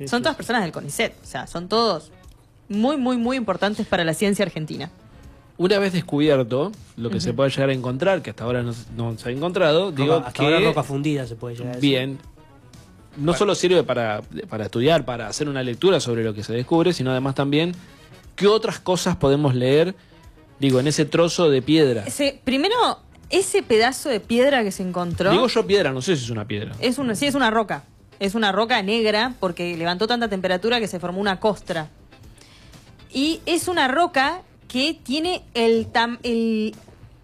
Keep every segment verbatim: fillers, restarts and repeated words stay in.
sí, son sí, todas sí. personas del CONICET, o sea, son todos muy, muy, muy importantes para la ciencia argentina. Una vez descubierto lo que Ujú. se puede llegar a encontrar, que hasta ahora no, se- no se ha encontrado, digo Roca- hasta que ahora roca fundida se puede llegar a decir. bien, no solo sirve para, para estudiar, para hacer una lectura sobre lo que se descubre, sino además también qué otras cosas podemos leer, digo, en ese trozo de piedra. Ese, primero, ese pedazo de piedra que se encontró... Digo yo piedra, no sé si es una piedra. Es una, sí, es una roca. Es una roca negra porque levantó tanta temperatura que se formó una costra. Y es una roca que tiene el, tam, el,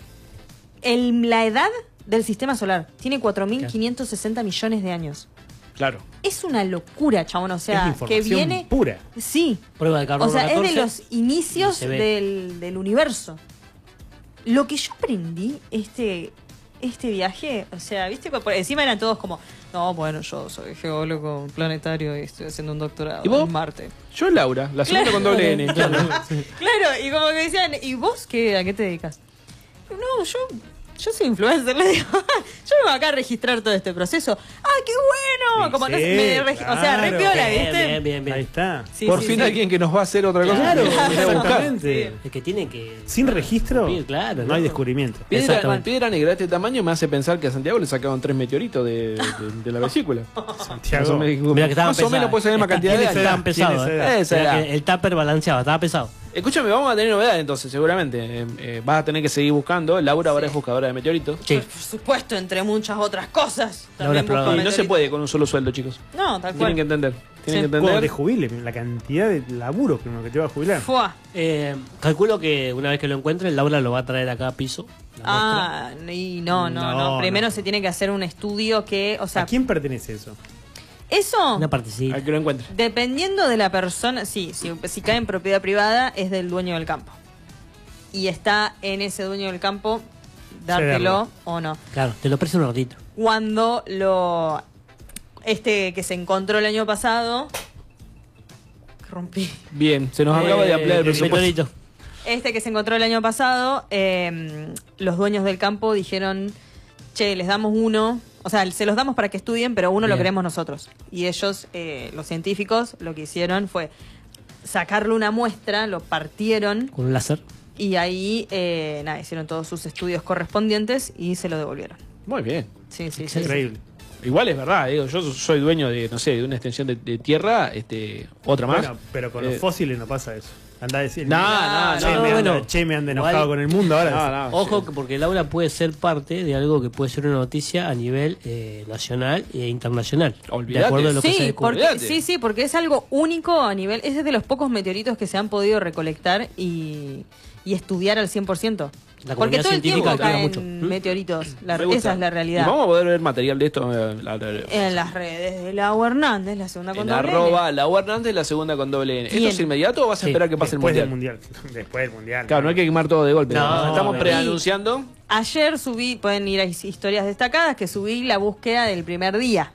el la edad del sistema solar. Tiene cuatro mil quinientos sesenta millones de años. Claro. Es una locura, chabón. O Es sea, que información viene... pura. Sí. Prueba de carbono O sea, es catorce. de los inicios se ve. del, del universo. Lo que yo aprendí este, este viaje, o sea, viste, por encima eran todos como, no, bueno, yo soy geólogo planetario y estoy haciendo un doctorado ¿Y vos? en Marte. Yo Laura, la segunda Claro. con doble N. Claro, y como que decían, ¿y vos qué, a qué te dedicas? No, yo, yo soy influencer, le digo, yo vengo acá a registrar todo este proceso. ¡Ah, qué bueno! Sí, Como no sí, sé, me regi- o sea, re claro. piola, Bien, ¿viste? bien, bien, bien. Ahí está. Sí, Por sí, fin sí. alguien que nos va a hacer otra cosa. Claro, que nos va a buscar. exactamente. Es que tiene que... Sin registro, Sí, claro, no hay ¿no? descubrimiento. Piedra, Exactamente. piedra negra de este tamaño me hace pensar que a Santiago le sacaron tres meteoritos de, de, de la vesícula. Santiago. Más o menos, Mirá que estaban más o menos puede ser la misma cantidad de tiene esa años. edad. Estaban pesados. Tiene eh. esa edad. Mirá Esa que edad. el tupper balanceaba, estaba pesado. Escúchame, vamos a tener novedades entonces, seguramente. Eh, eh, vas a tener que seguir buscando. Laura ahora es buscadora de meteoritos. Sí. Por supuesto, entre muchas otras cosas. Laura También Exploradora. busco Y no se meteoritos. puede con un solo sueldo, chicos. No, tal Tienen cual. que entender. Tienen Sí. que Cuando te entender. jubiles, la cantidad de laburo que uno que te va a jubilar. Fua. Eh, calculo que una vez que lo encuentre, Laura lo va a traer acá a piso. la Ah, y no, no, no, No, Primero no. se tiene que hacer un estudio que, o sea, ¿A quién pertenece eso? eso, muestra. Una partecita. Al que lo encuentre. dependiendo de la persona, sí, si, si cae en propiedad privada, es del dueño del campo. Y está en ese dueño del campo, dártelo Cederlo. o no. Claro, te lo presto un ratito. Cuando lo. Este que se encontró el año pasado. Que rompí. Bien, se nos acaba de ampliar el Eh, presupuesto. meteorito. Este que se encontró el año pasado, eh, los dueños del campo dijeron, che, les damos uno, o sea, se los damos para que estudien, pero uno lo Bien. queremos nosotros. Y ellos, eh, los científicos, lo que hicieron fue sacarle una muestra, lo partieron Con un láser. y ahí, eh, nada, hicieron todos sus estudios correspondientes y se lo devolvieron. Muy bien. Sí, sí, sí. Increíble. Igual es verdad, digo, yo soy dueño de, no sé, de una extensión de, de tierra, este, otra más. Bueno, pero con Eh, los fósiles no pasa eso. Anda a decir. No, no, che, no, me anda, bueno. che, me anda Igual- enojado con el mundo ahora. No, no, Ojo, sí. que porque Laura puede ser parte de algo que puede ser una noticia a nivel eh, nacional e internacional. Olvídate. De acuerdo a lo que se Sí, descubre. porque, Olvídate. sí, sí, porque es algo único a nivel, es de los pocos meteoritos que se han podido recolectar y, y estudiar al cien por ciento. La Porque comunidad todo el tiempo científica activa caen mucho. ¿Mm? meteoritos, la- Me gusta. esa es la realidad. Y vamos a poder ver material de esto eh, la- la- En las redes de Lau Hernández, la segunda con en doble N. arroba la Hernández, la segunda con doble N. ¿Esto Bien. es inmediato o vas a Sí, esperar que pase el Después mundial? del mundial. Después del mundial. Claro, no hay que quemar todo de golpe. No, Nos estamos no. preanunciando. Ayer subí, pueden ir a his- historias destacadas, que subí la búsqueda del primer día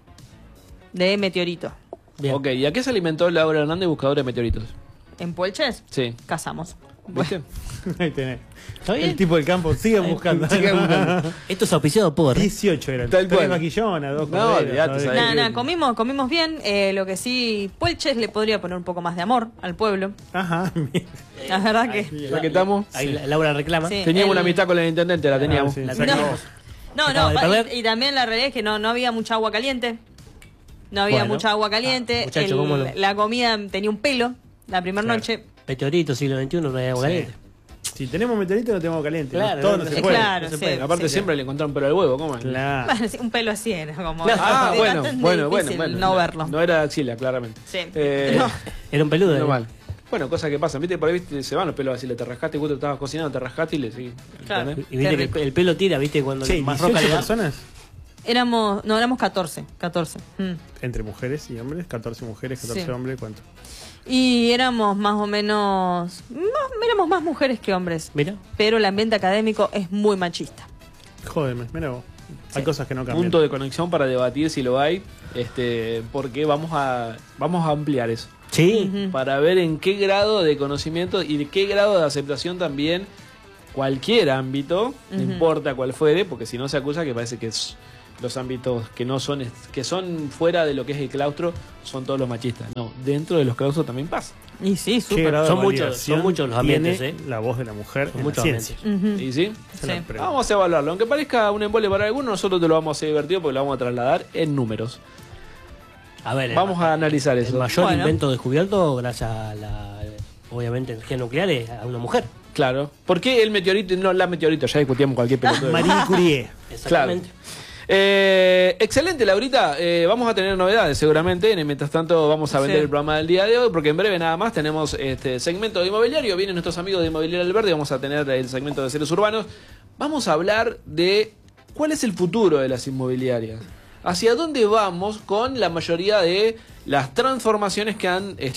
de meteorito. Bien. Ok, ¿y a qué se alimentó Laura Hernández, buscadora de meteoritos? ¿En Puelches? Sí. Cazamos. ¿Viste? Ahí tenés. ¿Está bien? El tipo del campo sigue buscando. sigue buscando. Esto es auspiciado por... dieciocho eran. Tal Tres cual. maquillonas, dos No, corderos, olvidate, ¿sabes? ¿sabes? Nada, nada, comimos, comimos bien. Eh, lo que sí, Puelches le podría poner un poco más de amor al pueblo. Ajá, bien. La verdad que. Ya que estamos. Ahí la- Laura reclama. Sí. Teníamos el- una amistad con el intendente, la teníamos. Ah, sí. La No. sacamos. No, Acaba no, de pa- perder. y, y también la realidad es que no, no había mucha agua caliente. No había Bueno. mucha agua caliente. Ah, muchacho, El- ¿cómo lo- La comida tenía un pelo la primera Claro. noche. Meteorito, siglo veintiuno, no hay agua Sí. caliente. Si tenemos meteorito no tenemos caliente. Claro, Todo no, no no, se Eh, puede. claro, no se sí, puede. Aparte sí. siempre le encontraron pelo al huevo, ¿cómo es? Claro. Bueno, sí, un pelo así era como. Ah, es bueno, bastante bueno, bueno, difícil bueno. no verlo. No era axila, claramente. Sí. Eh, No. Era un peludo. no ¿eh? mal. Bueno, cosas que pasan, viste, por ahí viste, se van los pelos así, le te rascaste, justo estabas cocinando, te rascaste y le seguís. Claro. ¿entendés? Y viste que el, pe- el pelo tira, viste, cuando Sí, más roca dieciocho le da. personas Éramos, no, éramos catorce. catorce. Mm. entre mujeres y hombres. catorce mujeres, catorce Sí. hombres. ¿Cuánto? Y éramos más o menos. Más, éramos más mujeres que hombres. Mira. Pero el ambiente académico es muy machista. Jódeme, mira vos. Hay Sí. cosas que no cambian. Punto de conexión para debatir si lo hay, este, porque vamos a, vamos a ampliar eso. Sí. Ujú. Para ver en qué grado de conocimiento y de qué grado de aceptación también cualquier ámbito, no Ujú. importa cuál fuere, porque si no se acusa que parece que es los ámbitos que no son que son fuera de lo que es el claustro son todos los machistas. No, dentro de los claustros también pasa. Y sí, ¿Qué súper. grado de Son muchos- validación son muchos los ambientes, tiene ¿eh? la voz de la mujer Son en la muchos ciencia? Ujú. ¿Y sí? Esa es la Sí. pregunta. Vamos a evaluarlo. Aunque parezca un embole para algunos, nosotros te lo vamos a hacer divertido porque lo vamos a trasladar en números. A ver, el Vamos ma- a analizar el eso. mayor Bueno. invento descubierto gracias a la, obviamente, energía nuclear es a una mujer. Claro. ¿Por qué el meteorito y no la meteorito? Ya discutíamos cualquier pelotudo. Marie Curie. Exactamente. Eh, excelente, Laurita. Eh, vamos a tener novedades seguramente. En- Mientras tanto, vamos a vender Sí. el programa del día de hoy, porque en breve nada más tenemos este segmento de inmobiliario. Vienen nuestros amigos de Inmobiliaria Alberdi. Vamos a tener el segmento de seres urbanos. Vamos a hablar de cuál es el futuro de las inmobiliarias. Hacia dónde vamos con la mayoría de las transformaciones que han